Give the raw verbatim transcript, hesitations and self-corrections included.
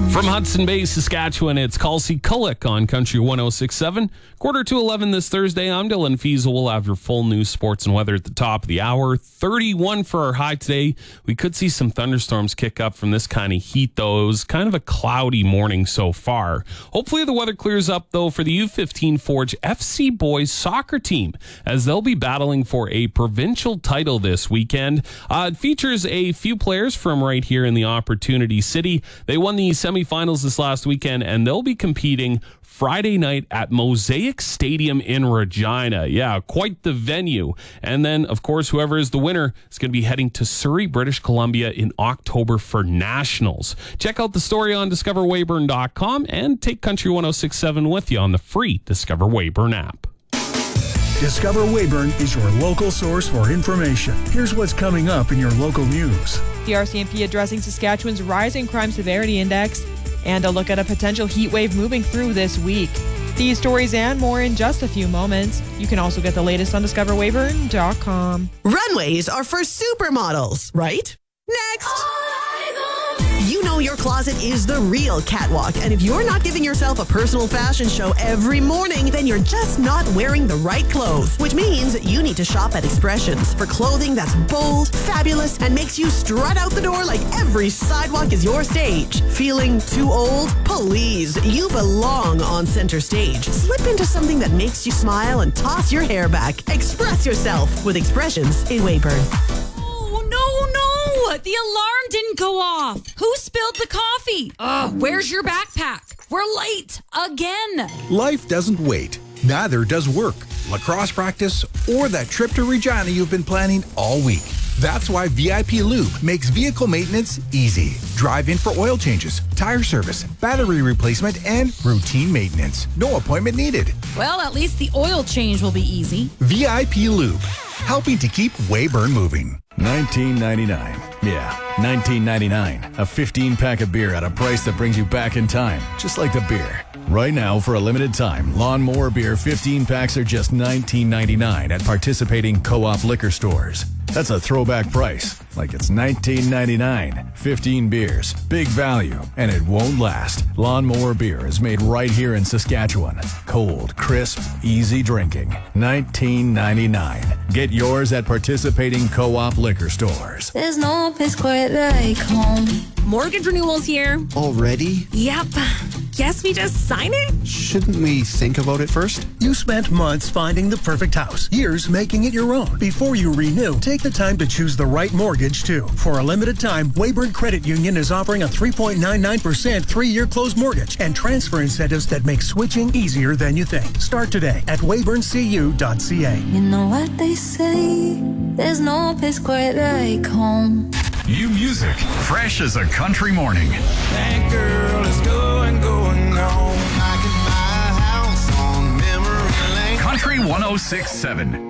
From Hudson Bay, Saskatchewan, it's Kelsey Kulik on Country one oh six point seven. Quarter to eleven this Thursday. I'm Dylan Fiesel. We'll have your full news, sports, and weather at the top of the hour. thirty-one for our high today. We could see some thunderstorms kick up from this kind of heat, though. It was kind of a cloudy morning so far. Hopefully the weather clears up, though, for the U fifteen Forge F C boys soccer team, as they'll be battling for a provincial title this weekend. Uh, it features a few players from right here in the Opportunity City. They won the semifinals this last weekend, and they'll be competing Friday night at Mosaic Stadium in Regina. Yeah, quite the venue. And then, of course, whoever is the winner is going to be heading to Surrey, British Columbia in October for Nationals. Check out the story on discover weyburn dot com and take Country one oh six point seven with you on the free Discover Weyburn app. Discover Weyburn is your local source for information. Here's what's coming up in your local news. The R C M P addressing Saskatchewan's rising crime severity index and a look at a potential heat wave moving through this week. These stories and more in just a few moments. You can also get the latest on discover weyburn dot com. Runways are for supermodels, right? Next! You know your closet is the real catwalk, and if you're not giving yourself a personal fashion show every morning, then you're just not wearing the right clothes, which means you need to shop at Expressions for clothing that's bold, fabulous, and makes you strut out the door like every sidewalk is your stage. Feeling too old? Please, you belong on center stage. Slip into something that makes you smile and toss your hair back. Express yourself with Expressions in Weyburn. Oh, no, no! The alarm didn't go off. Who spilled the coffee? Ugh, where's your backpack? We're late again. Life doesn't wait. Neither does work, lacrosse practice, or that trip to Regina you've been planning all week. That's why V I P Lube makes vehicle maintenance easy. Drive in for oil changes, tire service, battery replacement, and routine maintenance. No appointment needed. Well, at least the oil change will be easy. V I P Lube, helping to keep Weyburn moving. nineteen ninety-nine. Yeah, nineteen ninety-nine. A fifteen pack of beer at a price that brings you back in time, just like the beer. Right now, for a limited time, Lawnmower Beer fifteen packs are just nineteen ninety-nine at participating Co-op liquor stores. That's a throwback price, like it's nineteen ninety-nine. fifteen beers, big value, and it won't last. Lawnmower Beer is made right here in Saskatchewan. Cold, crisp, easy drinking. nineteen ninety-nine. Get yours at participating Co-op liquor stores. There's no place quite like home. Mortgage renewal's here. Already? Yep. Guess we just sign it? Shouldn't we think about it first? You spent months finding the perfect house, years making it your own. Before you renew, take the time to choose the right mortgage, too. For a limited time, Weyburn Credit Union is offering a three point nine nine percent three-year closed mortgage and transfer incentives that make switching easier than you think. Start today at weyburn c u dot c a. You know what they say, there's no place quite like home. New music, fresh as a country morning. That girl is going, going home. I can buy a house on memory lane. Country one oh six point seven.